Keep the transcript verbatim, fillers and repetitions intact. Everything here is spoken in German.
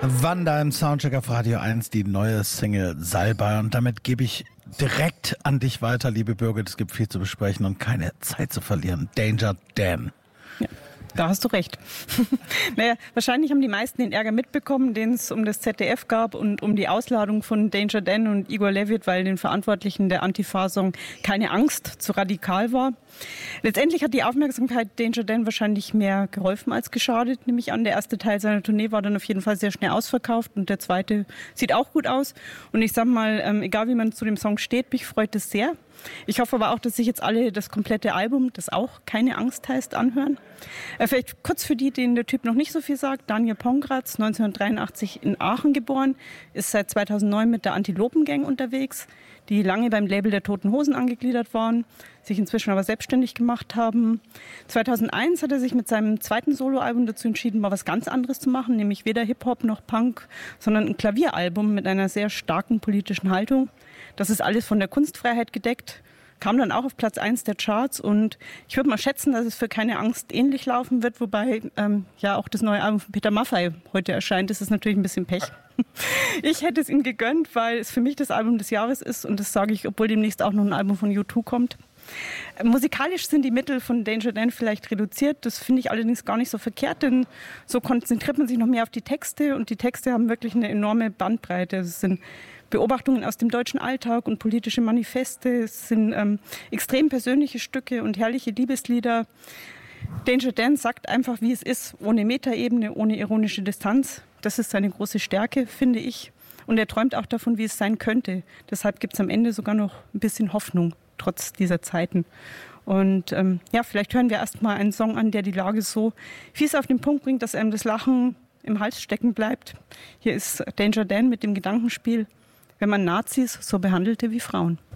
Wanda im Soundcheck auf Radio eins, die neue Single Salbei. Und damit gebe ich direkt an dich weiter, liebe Birgit. Es gibt viel zu besprechen und keine Zeit zu verlieren. Danger Dan. Ja. Da hast du recht. Naja, wahrscheinlich haben die meisten den Ärger mitbekommen, den es um das Z D F gab und um die Ausladung von Danger Dan und Igor Levit, weil den Verantwortlichen der Antifa-Song Keine Angst zu radikal war. Letztendlich hat die Aufmerksamkeit Danger Dan wahrscheinlich mehr geholfen als geschadet. Nehme ich an, der erste Teil seiner Tournee war dann auf jeden Fall sehr schnell ausverkauft und der zweite sieht auch gut aus. Und ich sag mal, ähm, egal wie man zu dem Song steht, mich freut es sehr. Ich hoffe aber auch, dass sich jetzt alle das komplette Album, das auch Keine Angst heißt, anhören. Äh, vielleicht kurz für die, denen der Typ noch nicht so viel sagt. Daniel Pongratz, neunzehnhundertdreiundachtzig in Aachen geboren, ist seit zweitausendneun mit der Antilopen-Gang unterwegs, die lange beim Label der Toten Hosen angegliedert waren, sich inzwischen aber selbstständig gemacht haben. zweitausendeins hat er sich mit seinem zweiten Soloalbum dazu entschieden, mal was ganz anderes zu machen, nämlich weder Hip-Hop noch Punk, sondern ein Klavieralbum mit einer sehr starken politischen Haltung. Das ist alles von der Kunstfreiheit gedeckt, kam dann auch auf Platz eins der Charts und ich würde mal schätzen, dass es für Keine Angst ähnlich laufen wird, wobei ähm, ja auch das neue Album von Peter Maffay heute erscheint. Das ist natürlich ein bisschen Pech. Ich hätte es ihm gegönnt, weil es für mich das Album des Jahres ist und das sage ich, obwohl demnächst auch noch ein Album von U zwei kommt. Musikalisch sind die Mittel von Danger Dan vielleicht reduziert, das finde ich allerdings gar nicht so verkehrt, denn so konzentriert man sich noch mehr auf die Texte und die Texte haben wirklich eine enorme Bandbreite. Es sind Beobachtungen aus dem deutschen Alltag und politische Manifeste, es sind ähm, extrem persönliche Stücke und herrliche Liebeslieder. Danger Dan sagt einfach, wie es ist, ohne Metaebene, ohne ironische Distanz. Das ist seine große Stärke, finde ich. Und er träumt auch davon, wie es sein könnte. Deshalb gibt es am Ende sogar noch ein bisschen Hoffnung, trotz dieser Zeiten. Und ähm, ja, vielleicht hören wir erst mal einen Song an, der die Lage so fies auf den Punkt bringt, dass einem das Lachen im Hals stecken bleibt. Hier ist Danger Dan mit dem Gedankenspiel, wenn man Nazis so behandelte wie Frauen.